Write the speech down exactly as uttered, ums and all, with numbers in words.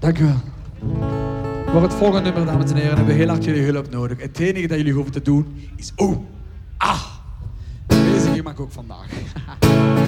Dank u wel. Voor het volgende nummer, dames en heren, hebben we heel hard jullie hulp nodig. Het enige dat jullie hoeven te doen is... Oh, ah! Deze hier maak ik ook vandaag.